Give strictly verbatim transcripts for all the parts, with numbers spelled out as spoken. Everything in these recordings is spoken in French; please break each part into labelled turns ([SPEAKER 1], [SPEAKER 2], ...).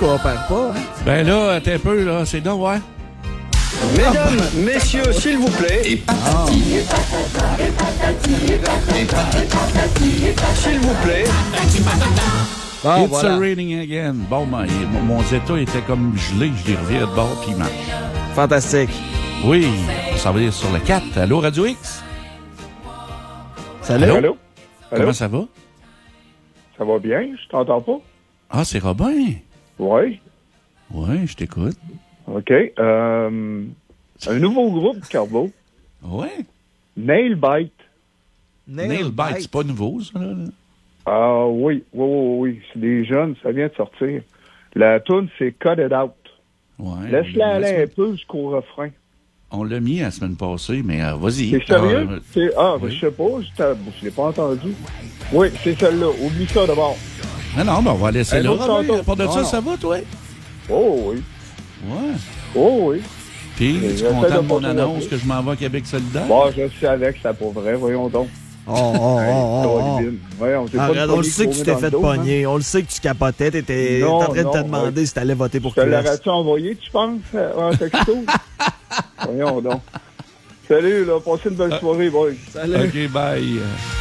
[SPEAKER 1] coopère pas. Hein?
[SPEAKER 2] Ben là, t'es un peu, là, c'est donc, ouais.
[SPEAKER 3] Mesdames, messieurs, s'il vous plaît.
[SPEAKER 4] Et patati. Et patata, et patati, et patati, et patati.
[SPEAKER 3] S'il vous plaît.
[SPEAKER 1] Bon,
[SPEAKER 2] It's
[SPEAKER 1] voilà.
[SPEAKER 2] a raining again. Bon, ben, il- mon, mon Zeta était comme gelé. Je l'ai reviré de bord, puis il marche.
[SPEAKER 1] Fantastique.
[SPEAKER 2] Oui, ça veut dire sur le quatre. Allô, Radio X?
[SPEAKER 1] Salut.
[SPEAKER 2] Allô?
[SPEAKER 5] Allô?
[SPEAKER 2] Comment
[SPEAKER 5] Allô?
[SPEAKER 2] ça va?
[SPEAKER 5] Ça va bien? Je t'entends pas?
[SPEAKER 2] Ah, c'est Robin.
[SPEAKER 5] Oui.
[SPEAKER 2] Oui, je t'écoute.
[SPEAKER 5] OK. Euh, un nouveau groupe, Carbo.
[SPEAKER 2] Oui.
[SPEAKER 5] Nailbite.
[SPEAKER 2] Nailbite, c'est pas nouveau, ça, là.
[SPEAKER 5] Ah oui, oui, oui, oui. C'est des jeunes, ça vient de sortir. La tune, c'est Cut It Out.
[SPEAKER 2] Ouais.
[SPEAKER 5] Laisse-la
[SPEAKER 2] on l'a
[SPEAKER 5] aller
[SPEAKER 2] mis-
[SPEAKER 5] un peu jusqu'au refrain.
[SPEAKER 2] On l'a mis la semaine passée, mais euh, vas-y.
[SPEAKER 5] C'est sérieux?
[SPEAKER 2] Ah,
[SPEAKER 5] C'est- ah,
[SPEAKER 2] oui.
[SPEAKER 5] je sais pas, je t'ai- je l'ai pas entendu. Oui, c'est celle-là. Oublie ça d'abord.
[SPEAKER 2] Ah non, ben on va laisser
[SPEAKER 5] Un
[SPEAKER 2] là.
[SPEAKER 5] autre
[SPEAKER 2] Robin.
[SPEAKER 5] chanton.
[SPEAKER 2] À part de
[SPEAKER 5] Non,
[SPEAKER 2] ça,
[SPEAKER 5] non.
[SPEAKER 2] ça va, toi?
[SPEAKER 5] Oh oui.
[SPEAKER 2] Ouais.
[SPEAKER 5] Oh oui.
[SPEAKER 2] Puis,
[SPEAKER 5] Mais
[SPEAKER 2] tu es
[SPEAKER 5] j'essaie
[SPEAKER 2] content
[SPEAKER 5] de
[SPEAKER 2] de mon
[SPEAKER 5] pas
[SPEAKER 2] annonce
[SPEAKER 5] trop
[SPEAKER 2] que je m'en vais à Québec solidaire?
[SPEAKER 5] Bon, je savais que c'était pas vrai. Voyons donc.
[SPEAKER 1] Oh, oh, oh, oh, oh.
[SPEAKER 5] Hey, Voyons, c'est pas
[SPEAKER 1] Arrête,
[SPEAKER 5] le
[SPEAKER 1] on le
[SPEAKER 5] premier
[SPEAKER 1] sait que
[SPEAKER 5] qui
[SPEAKER 1] tu
[SPEAKER 5] met
[SPEAKER 1] t'es
[SPEAKER 5] dans
[SPEAKER 1] fait
[SPEAKER 5] le dos, hein.
[SPEAKER 1] pogner. On le sait que tu capotais. T'étais
[SPEAKER 5] Non,
[SPEAKER 1] en train de te
[SPEAKER 5] non,
[SPEAKER 1] demander
[SPEAKER 5] ouais.
[SPEAKER 1] si t'allais voter pour
[SPEAKER 5] Te
[SPEAKER 1] Q S.
[SPEAKER 5] l'aurais-tu envoyé, tu penses, euh, en texto? Voyons donc. Salut, là. Passez une belle soirée, boy.
[SPEAKER 1] Salut.
[SPEAKER 2] OK, bye.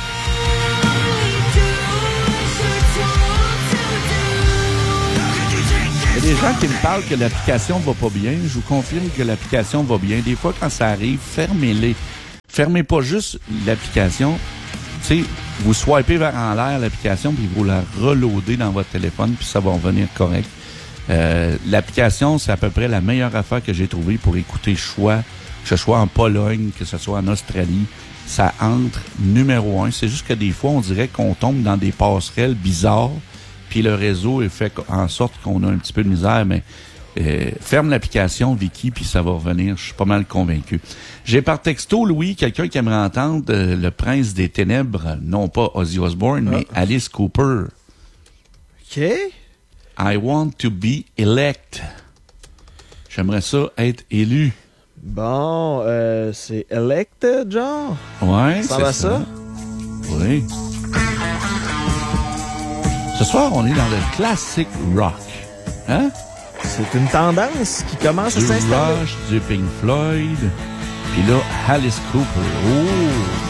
[SPEAKER 2] Il y a des gens qui me parlent que l'application va pas bien. Je vous confirme que l'application va bien. Des fois, quand ça arrive, fermez-les. Fermez pas juste l'application. Tu sais, vous swipez vers en l'air l'application, puis vous la reloadez dans votre téléphone, puis ça va revenir correct. Euh, l'application, c'est à peu près la meilleure affaire que j'ai trouvée pour écouter choix, que ce soit en Pologne, que ce soit en Australie. Ça entre numéro un. C'est juste que des fois, on dirait qu'on tombe dans des passerelles bizarres, puis le réseau est fait en sorte qu'on a un petit peu de misère, mais euh, ferme l'application, Vicky, puis ça va revenir. Je suis pas mal convaincu. J'ai par texto, Louis, quelqu'un qui aimerait entendre euh, le Prince des Ténèbres, non pas Ozzy Osbourne, mais Alice Cooper.
[SPEAKER 1] OK.
[SPEAKER 2] I want to be elect. J'aimerais ça être élu.
[SPEAKER 1] Bon, euh, c'est Elect, genre?
[SPEAKER 2] Ouais,
[SPEAKER 1] Ça
[SPEAKER 2] c'est
[SPEAKER 1] va ça?
[SPEAKER 2] Oui. Ce soir, on est dans le classic rock. Hein?
[SPEAKER 1] C'est une tendance qui commence à
[SPEAKER 2] Du
[SPEAKER 1] s'installer.
[SPEAKER 2] Rush, du Pink Floyd, puis là, Alice Cooper. Oh!